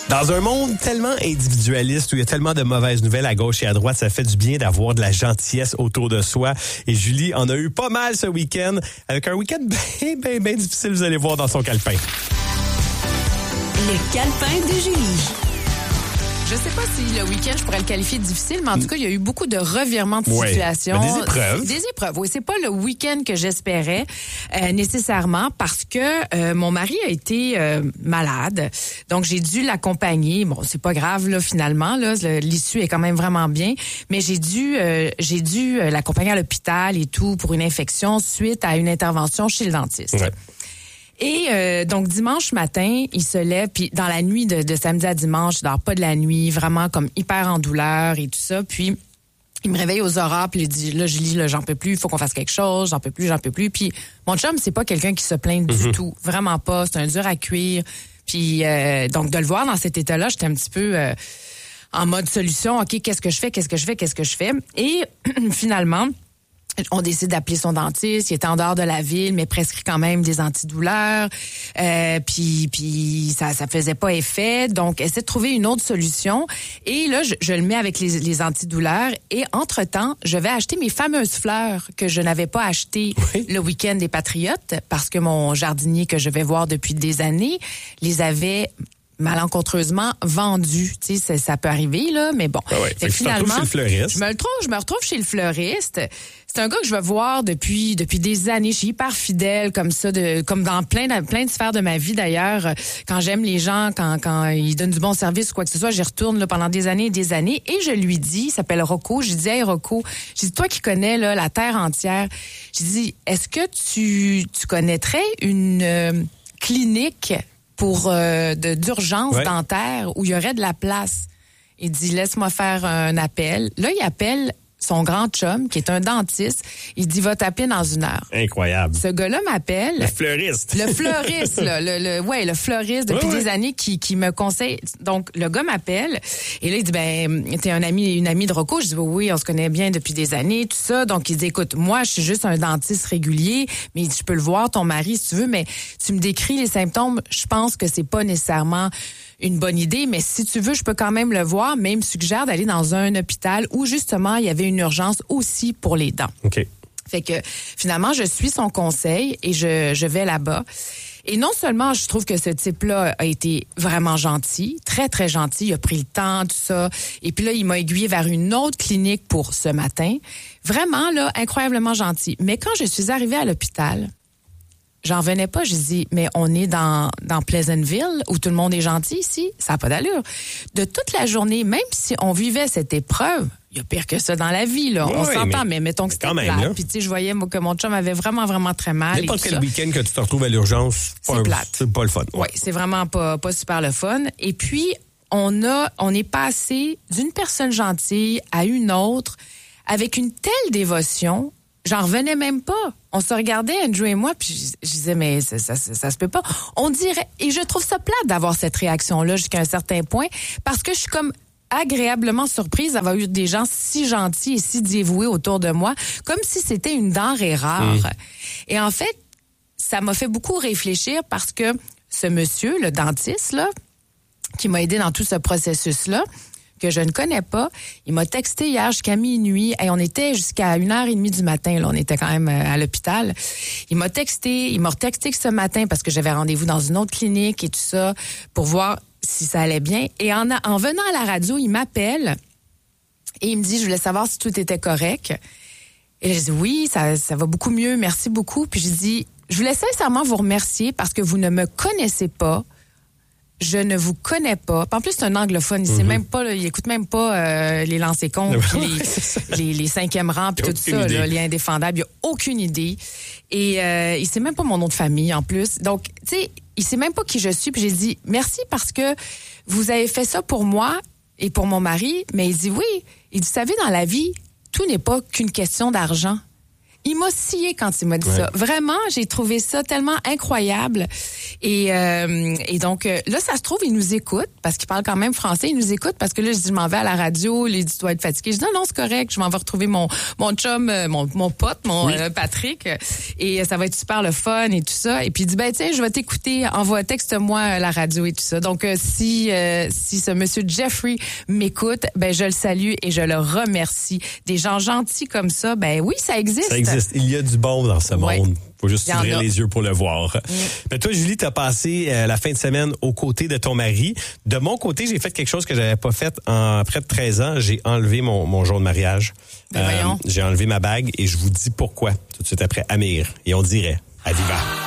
Dans un monde tellement individualiste où il y a tellement de mauvaises nouvelles à gauche et à droite, ça fait du bien d'avoir de la gentillesse autour de soi. Et Julie en a eu pas mal ce week-end, avec un week-end bien difficile, vous allez voir dans son calepin. Le calepin de Julie. Je sais pas si le week-end, je pourrais le qualifier de difficile, mais en tout cas, il y a eu beaucoup de revirements de situation. Des épreuves. Des épreuves, oui. C'est pas le week-end que j'espérais nécessairement parce que mon mari a été malade. Donc, j'ai dû l'accompagner. Bon, c'est pas grave, là, finalement. Là, l'issue est quand même vraiment bien. Mais j'ai dû l'accompagner à l'hôpital et tout pour une infection suite à une intervention chez le dentiste. Ouais. Et donc dimanche matin, il se lève, puis dans la nuit de samedi à dimanche, je dors pas de la nuit, vraiment comme hyper en douleur et tout ça. Puis il me réveille aux aurores, puis il dit là Julie, là j'en peux plus, il faut qu'on fasse quelque chose, j'en peux plus. Puis mon chum, c'est pas quelqu'un qui se plaint du tout, vraiment pas, c'est un dur à cuire. Puis donc de le voir dans cet état-là, j'étais un petit peu en mode solution. OK, qu'est-ce que je fais? Et finalement, on décide d'appeler son dentiste. Il était en dehors de la ville, mais prescrit quand même des antidouleurs. Puis ça faisait pas effet. Donc, essaie de trouver une autre solution. Et là, je le mets avec les antidouleurs. Et entre-temps, je vais acheter mes fameuses fleurs que je n'avais pas achetées le week-end des Patriotes parce que mon jardinier que je vais voir depuis des années les avait malencontreusement vendu. Tu sais, ça peut arriver, là, mais bon. Ah ouais. Fait que finalement, chez le fleuriste. je me retrouve chez le fleuriste. C'est un gars que je vais voir depuis des années. Je suis hyper fidèle comme ça, comme dans plein de sphères de ma vie d'ailleurs. Quand j'aime les gens, quand ils donnent du bon service ou quoi que ce soit, j'y retourne là, pendant des années et des années. Et je lui dis, il s'appelle Rocco, je lui dis, hey Rocco, je dis, toi qui connais là, la terre entière, je dis, est-ce que tu connaîtrais une clinique pour d'urgence dentaire où il y aurait de la place? Il dit, laisse-moi faire un appel. Là, il appelle son grand chum, qui est un dentiste. Il dit, va t'appeler dans 1 heure. Incroyable. Ce gars-là m'appelle. Le fleuriste. Le fleuriste, là. Le fleuriste depuis des années qui me conseille. Donc, le gars m'appelle. Et là, il dit, t'es une amie de Rocco. Je dis, oui, on se connaît bien depuis des années, tout ça. Donc, il dit, écoute, moi, je suis juste un dentiste régulier, mais il dit, je peux le voir, ton mari, si tu veux, mais tu me décris les symptômes. Je pense que c'est pas nécessairement une bonne idée, mais si tu veux, je peux quand même le voir, mais il me suggère d'aller dans un hôpital où, justement, il y avait une urgence aussi pour les dents. OK. Fait que, finalement, je suis son conseil et je vais là-bas. Et non seulement, je trouve que ce type-là a été vraiment gentil, très, très gentil, il a pris le temps, tout ça. Et puis là, il m'a aiguillé vers une autre clinique pour ce matin. Vraiment, là, incroyablement gentil. Mais quand je suis arrivée à l'hôpital, j'en venais pas, je dis, mais on est dans Pleasantville, où tout le monde est gentil ici, ça n'a pas d'allure. De toute la journée, même si on vivait cette épreuve, il y a pire que ça dans la vie, là. On s'entend, mais mettons que c'était plate. Puis tu sais, je voyais que mon chum avait vraiment, vraiment très mal. N'importe quel week-end que tu te retrouves à l'urgence, c'est plate. C'est pas le fun. Oui, c'est vraiment pas super le fun. Et puis, on est passé d'une personne gentille à une autre avec une telle dévotion. J'en revenais même pas. On se regardait, Andrew et moi, puis je disais, mais ça se peut pas. On dirait, et je trouve ça plate d'avoir cette réaction-là jusqu'à un certain point, parce que je suis comme agréablement surprise d'avoir eu des gens si gentils et si dévoués autour de moi, comme si c'était une denrée rare. Et en fait, ça m'a fait beaucoup réfléchir parce que ce monsieur, le dentiste, là, qui m'a aidé dans tout ce processus-là, que je ne connais pas. Il m'a texté hier jusqu'à minuit. Et on était jusqu'à 1h30 du matin. Là, on était quand même à l'hôpital. Il m'a retexté ce matin parce que j'avais rendez-vous dans une autre clinique et tout ça pour voir si ça allait bien. Et en venant à la radio, il m'appelle et il me dit, je voulais savoir si tout était correct. Et je dis, oui, ça va beaucoup mieux. Merci beaucoup. Puis je dis, je voulais sincèrement vous remercier parce que vous ne me connaissez pas. Je ne vous connais pas. En plus, c'est un anglophone. Il sait même pas, là, il écoute même pas les lancers comptes, puis les cinquièmes rangs, puis tout ça, là, les indéfendables. Il a aucune idée. Et il sait même pas mon nom de famille, en plus. Donc, tu sais, il sait même pas qui je suis. Puis j'ai dit, merci parce que vous avez fait ça pour moi et pour mon mari. Mais il dit, oui. Il dit, vous savez, dans la vie, tout n'est pas qu'une question d'argent. Il m'a scié quand il m'a dit ça. Vraiment, j'ai trouvé ça tellement incroyable. Et donc, là, ça se trouve, il nous écoute, parce qu'il parle quand même français. Il nous écoute, parce que là, je dis, je m'en vais à la radio. Il dit, tu dois être fatigué. Je dis, non, c'est correct. Je m'en vais retrouver mon chum, mon pote, Patrick. Et ça va être super le fun et tout ça. Et puis, il dit, ben, tiens, je vais t'écouter. Texte-moi la radio et tout ça. Donc, si ce monsieur Jeffrey m'écoute, ben, je le salue et je le remercie. Des gens gentils comme ça, ben oui, ça existe. Ça existe. Il y a du bon dans ce monde. Faut juste ouvrir les yeux pour le voir. Ben toi, Julie, t'as passé la fin de semaine aux côtés de ton mari. De mon côté, j'ai fait quelque chose que j'avais pas fait en près de 13 ans. J'ai enlevé mon jour de mariage. Ben voyons. J'ai enlevé ma bague et je vous dis pourquoi tout de suite après Amir. Et on dirait à Viva.